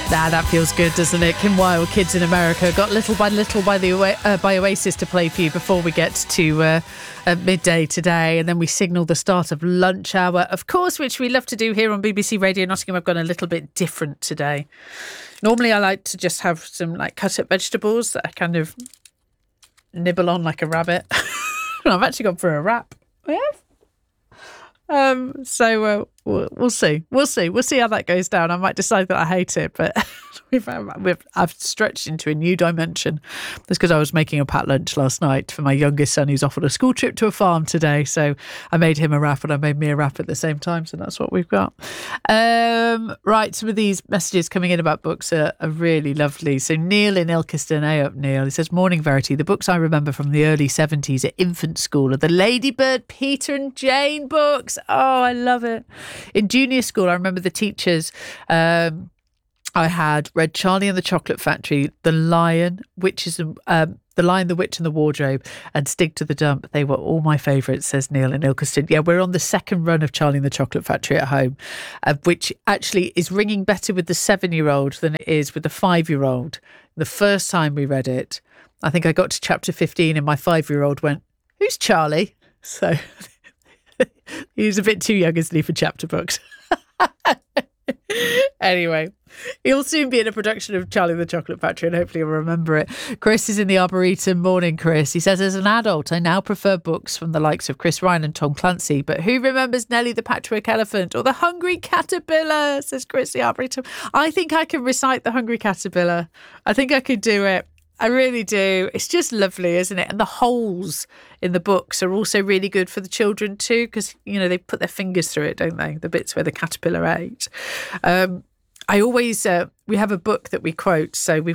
That feels good, doesn't it? Kim Wilde, Kids in America, got Little by Little by Oasis to play for you before we get to midday today, and then we signal the start of lunch hour, of course, which we love to do here on BBC Radio Nottingham. I've gone a little bit different today. Normally I like to just have some like cut up vegetables that I kind of nibble on like a rabbit. I've actually gone for a wrap. Yeah. So we'll see. We'll see how that goes down. I might decide that I hate it, but I've stretched into a new dimension. That's because I was making a packed lunch last night for my youngest son, who's off on a school trip to a farm today. So I made him a wrap and I made me a wrap at the same time. So that's what we've got. Right, some of these messages coming in about books are really lovely. So Neil in Ilkeston, hey up Neil, he says, "Morning Verity, the books I remember from the early 70s at infant school are the Ladybird, Peter and Jane books. Oh, I love it. In junior school, I remember the teachers. I had read Charlie and the Chocolate Factory, The Lion, The Lion, the Witch and the Wardrobe, and Stig to the Dump. They were all my favourites," says Neil in Ilkeston. Yeah, we're on the second run of Charlie and the Chocolate Factory at home, which actually is ringing better with the 7-year-old than it is with the 5-year-old. The first time we read it, I think I got to chapter 15 and my 5-year-old went, "Who's Charlie?" So he was a bit too young, isn't he, for chapter books? Anyway, he'll soon be in a production of Charlie and the Chocolate Factory and hopefully he'll remember it. Chris is in the Arboretum. Morning, Chris. He says, "As an adult, I now prefer books from the likes of Chris Ryan and Tom Clancy, but who remembers Nellie the Patchwork Elephant or The Hungry Caterpillar?" says Chris, the Arboretum. I think I can recite The Hungry Caterpillar. I think I could do it. I really do. It's just lovely, isn't it? And the holes in the books are also really good for the children too, because, you know, they put their fingers through it, don't they? The bits where the caterpillar ate. I always, we have a book that we quote. So we've